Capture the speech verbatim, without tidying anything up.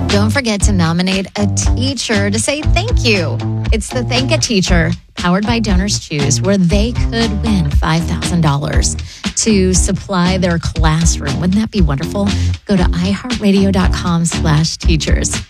Don't forget to nominate a teacher to say thank you. It's the Thank a Teacher, powered by Donors Choose, where they could win five thousand dollars to supply their classroom. Wouldn't that be wonderful? Go to iHeartRadio.com slash teachers.